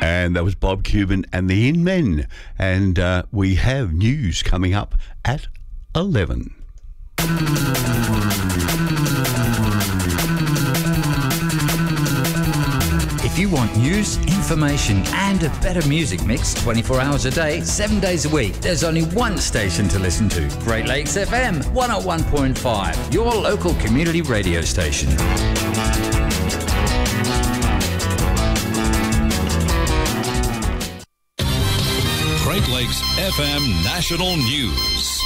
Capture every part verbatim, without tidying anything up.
And that was Bob Cuban and the In Men. And uh, we have news coming up at eleven. If you want news, information and a better music mix twenty-four hours a day, seven days a week, there's only one station to listen to. Great Lakes F M one oh one point five, your local community radio station. Great Lakes F M National News.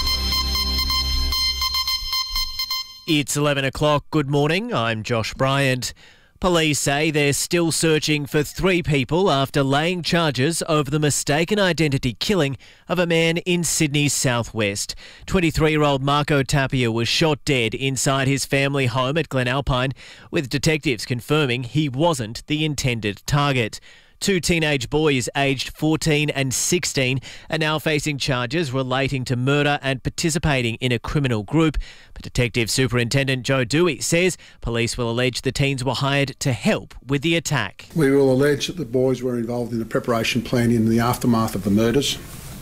It's eleven o'clock. Good morning. I'm Josh Bryant. Police say they're still searching for three people after laying charges over the mistaken identity killing of a man in Sydney's southwest. twenty-three-year-old Marco Tapia was shot dead inside his family home at Glenalpine, with detectives confirming he wasn't the intended target. Two teenage boys aged fourteen and sixteen are now facing charges relating to murder and participating in a criminal group. But Detective Superintendent Joe Dewey says police will allege the teens were hired to help with the attack. We will allege that the boys were involved in the preparation plan in the aftermath of the murders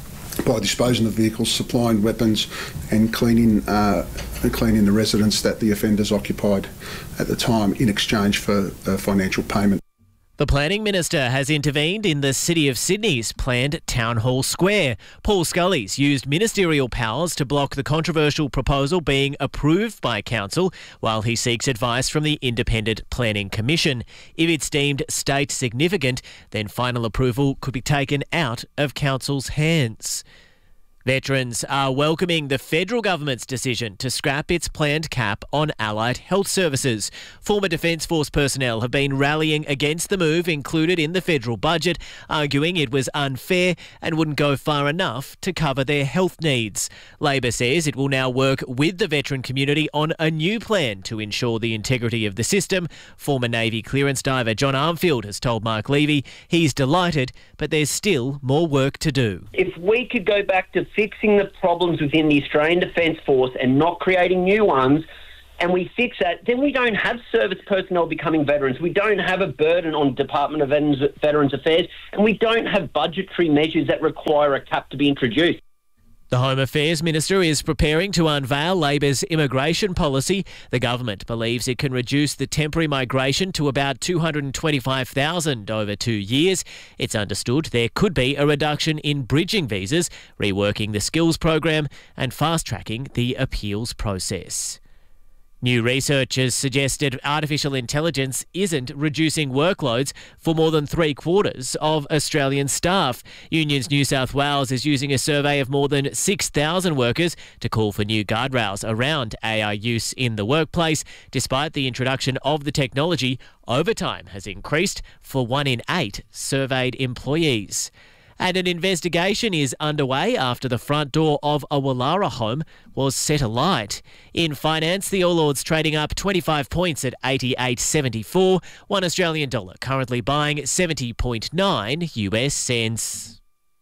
by disposing of vehicles, supplying weapons and cleaning, uh, cleaning the residence that the offenders occupied at the time in exchange for uh, financial payment. The Planning Minister has intervened in the City of Sydney's planned Town Hall Square. Paul Scully's used ministerial powers to block the controversial proposal being approved by Council while he seeks advice from the Independent Planning Commission. If it's deemed state significant, then final approval could be taken out of Council's hands. Veterans are welcoming the federal government's decision to scrap its planned cap on allied health services. Former Defence Force personnel have been rallying against the move included in the federal budget, arguing it was unfair and wouldn't go far enough to cover their health needs. Labor says it will now work with the veteran community on a new plan to ensure the integrity of the system. Former Navy clearance diver John Armfield has told Mark Levy he's delighted, but there's still more work to do. If we could go back to fixing the problems within the Australian Defence Force and not creating new ones, and we fix that, then we don't have service personnel becoming veterans. We don't have a burden on Department of Veterans, Veterans Affairs, and we don't have budgetary measures that require a cap to be introduced. The Home Affairs Minister is preparing to unveil Labor's immigration policy. The government believes it can reduce the temporary migration to about two hundred twenty-five thousand over two years. It's understood there could be a reduction in bridging visas, reworking the skills program and fast-tracking the appeals process. New research has suggested artificial intelligence isn't reducing workloads for more than three quarters of Australian staff. Unions New South Wales is using a survey of more than six thousand workers to call for new guardrails around A I use in the workplace. Despite the introduction of the technology, overtime has increased for one in eight surveyed employees. And an investigation is underway after the front door of a Wallara home was set alight. In finance, the All Ords trading up twenty-five points at eighty-eight seventy-four. One Australian dollar currently buying seventy point nine U S cents.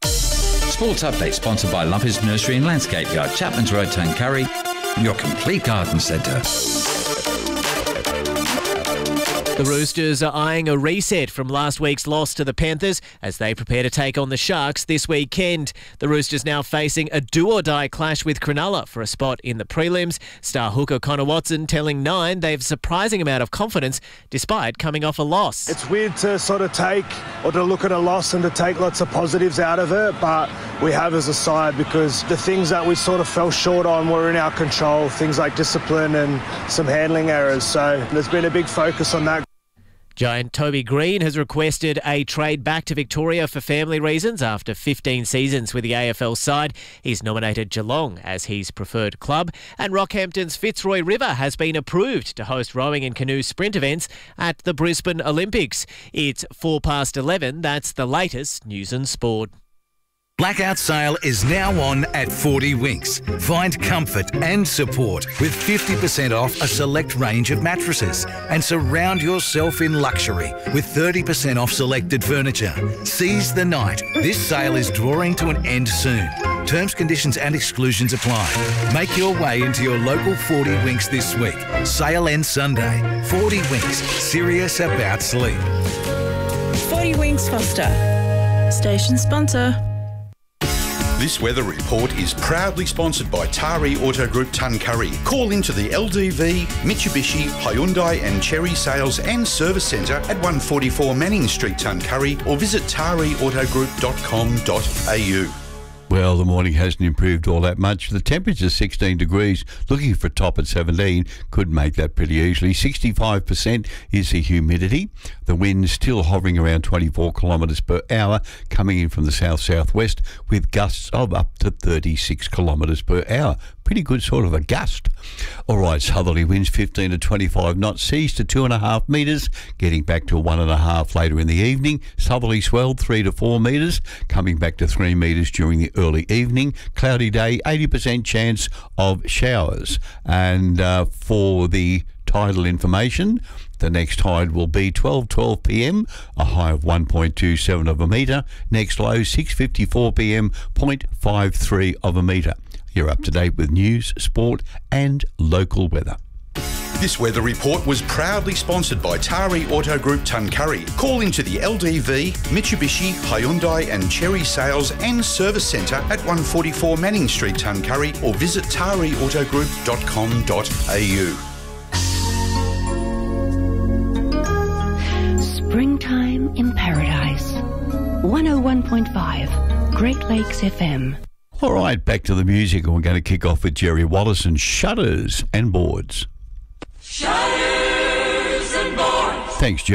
Sports update sponsored by Lumpers Nursery and Landscape Yard, Chapman's Road, Tuncurry, your complete garden centre. The Roosters are eyeing a reset from last week's loss to the Panthers as they prepare to take on the Sharks this weekend. The Roosters now facing a do-or-die clash with Cronulla for a spot in the prelims. Star hooker Connor Watson telling Nine they've a surprising amount of confidence despite coming off a loss. It's weird to sort of take or to look at a loss and to take lots of positives out of it, but we have as a side because the things that we sort of fell short on were in our control, things like discipline and some handling errors. So there's been a big focus on that. Giant Toby Green has requested a trade back to Victoria for family reasons after fifteen seasons with the A F L side. He's nominated Geelong as his preferred club. And Rockhampton's Fitzroy River has been approved to host rowing and canoe sprint events at the Brisbane Olympics. It's four past eleven. That's the latest news and sport. Blackout sale is now on at forty Winks. Find comfort and support with fifty percent off a select range of mattresses and surround yourself in luxury with thirty percent off selected furniture. Seize the night. This sale is drawing to an end soon. Terms, conditions and exclusions apply. Make your way into your local forty Winks this week. Sale ends Sunday. forty Winks. Serious about sleep. forty Winks Foster. Station sponsor. This weather report is proudly sponsored by Tari Auto Group Tuncurry. Call into the L D V, Mitsubishi, Hyundai and Cherry Sales and Service Centre at one forty-four Manning Street, Tuncurry, or visit tari auto group dot com dot a u. Well, the morning hasn't improved all that much. The temperature's sixteen degrees, looking for a top at seventeen. Could make that pretty easily. sixty-five percent is the humidity. The wind's still hovering around twenty-four kilometres per hour, coming in from the south-southwest with gusts of up to thirty-six kilometres per hour. Pretty good sort of a gust. All right, southerly winds fifteen to twenty-five knots, seas to two and a half metres, getting back to one and a half later in the evening. Southerly swell three to four metres, coming back to three metres during the early evening. Cloudy day, eighty percent chance of showers. And uh, for the tidal information, the next tide will be twelve twelve p m, a high of one point two seven of a metre. Next low, six fifty-four p m, zero point five three of a metre. You're up to date with news, sport and local weather. This weather report was proudly sponsored by Tari Auto Group Tuncurry. Call into the L D V, Mitsubishi, Hyundai and Cherry Sales and Service Centre at one forty-four Manning Street, Tuncurry, or visit tari auto group dot com dot a u. Springtime in Paradise. one oh one point five Great Lakes F M. All right, back to the music, and we're going to kick off with Jerry Wallace and Shutters and Boards. Shutters and Boards. Thanks, Jerry.